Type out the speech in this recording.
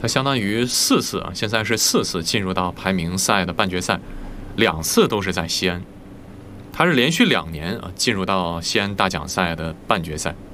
他相当于4次啊，现在是4次进入到排名赛的半决赛，2次都是在西安。他是连续2年啊进入到西安大奖赛的半决赛。